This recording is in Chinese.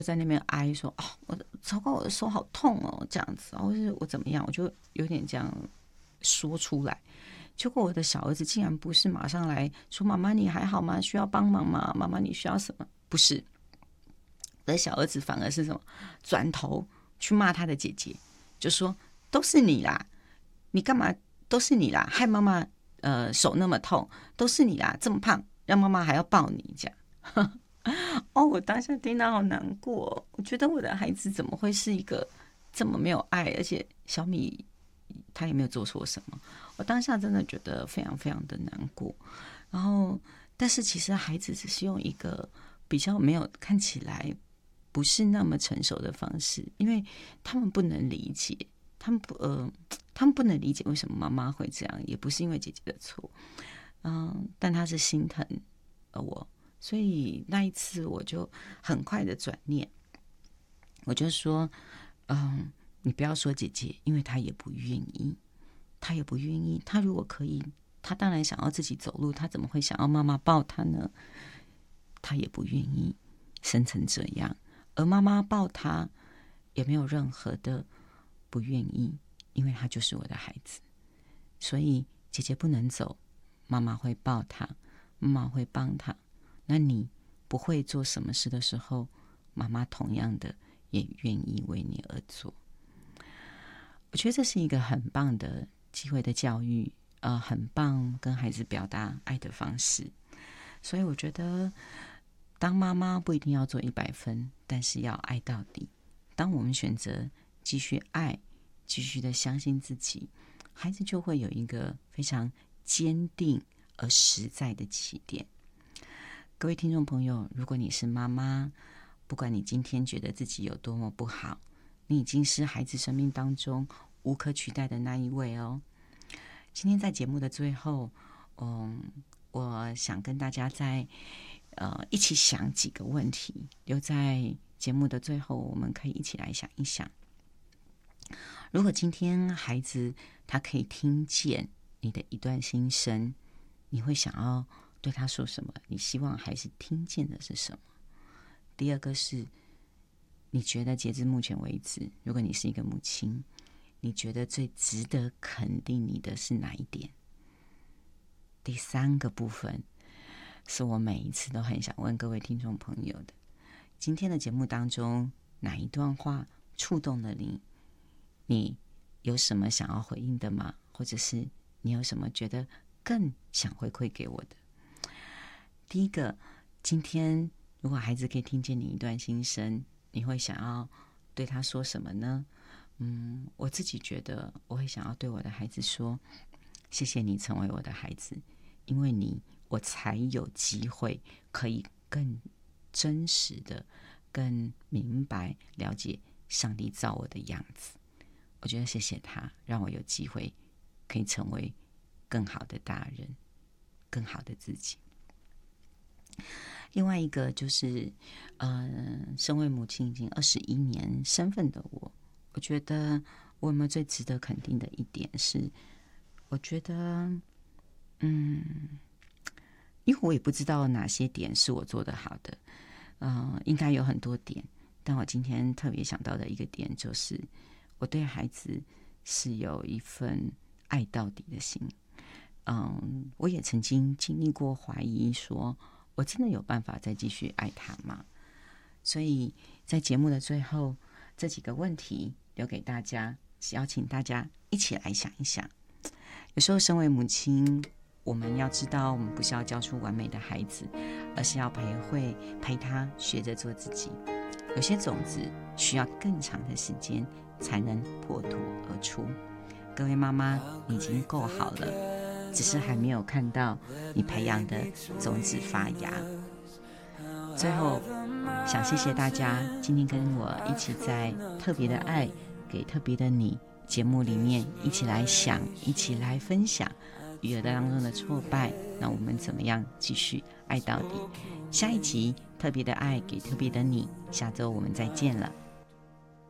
在那边哀说：“哦，我的糟糕，我的手好痛哦，这样子，或是我怎么样？”我就有点这样说出来。结果我的小儿子竟然不是马上来说：“妈妈，你还好吗？需要帮忙吗？妈妈，你需要什么？”不是，我的小儿子反而是什么？转头去骂他的姐姐，就说：“都是你啦，你干嘛？都是你啦，害妈妈手那么痛，都是你啦，这么胖，让妈妈还要抱你这样。”哦，我当下听到好难过哦，我觉得我的孩子怎么会是一个这么没有爱，而且小米他也没有做错什么，我当下真的觉得非常非常的难过。然后，但是其实孩子只是用一个比较没有看起来不是那么成熟的方式，因为他们不能理解，他们不能理解为什么妈妈会这样，也不是因为姐姐的错，但他是心疼我。所以那一次我就很快的转念，我就说，你不要说姐姐，因为她也不愿意，她也不愿意。她如果可以，她当然想要自己走路，她怎么会想要妈妈抱她呢？她也不愿意生成这样，而妈妈抱她也没有任何的不愿意，因为她就是我的孩子。所以姐姐不能走，妈妈会抱她，妈妈会帮她。那你不会做什么事的时候，妈妈同样的也愿意为你而做。我觉得这是一个很棒的机会的教育，很棒跟孩子表达爱的方式。所以我觉得，当妈妈不一定要做100分，但是要爱到底。当我们选择继续爱，继续的相信自己，孩子就会有一个非常坚定而实在的起点。各位听众朋友，如果你是妈妈，不管你今天觉得自己有多么不好，你已经是孩子生命当中无可取代的那一位哦。今天在节目的最后，我想跟大家再一起想几个问题，留在节目的最后，我们可以一起来想一想。如果今天孩子他可以听见你的一段心声，你会想要对他说什么？你希望孩子听见的是什么？第二个是，你觉得截至目前为止，如果你是一个母亲，你觉得最值得肯定你的是哪一点？第三个部分是我每一次都很想问各位听众朋友的：今天的节目当中，哪一段话触动了你？你有什么想要回应的吗？或者是你有什么觉得更想回馈给我的？第一个，今天如果孩子可以听见你一段心声，你会想要对他说什么呢？我自己觉得我会想要对我的孩子说，谢谢你成为我的孩子，因为你，我才有机会可以更真实的、更明白了解上帝造我的样子。我觉得谢谢他，让我有机会可以成为更好的大人，更好的自己。另外一个就是，身为母亲已经21年身份的我觉得我有没有最值得肯定的一点是，我觉得，因为我也不知道哪些点是我做得好的，应该有很多点，但我今天特别想到的一个点就是，我对孩子是有一份爱到底的心。我也曾经经历过怀疑说，我真的有办法再继续爱他吗？所以在节目的最后，这几个问题留给大家，邀请大家一起来想一想。有时候身为母亲，我们要知道，我们不是要教出完美的孩子，而是要陪他学着做自己。有些种子需要更长的时间才能破土而出。各位妈妈，你已经够好了，只是还没有看到你培养的种子发芽。最后，想谢谢大家今天跟我一起在特别的爱给特别的你节目里面一起来想，一起来分享育儿当中的挫败，那我们怎么样继续爱到底？下一集特别的爱给特别的你，下周我们再见了，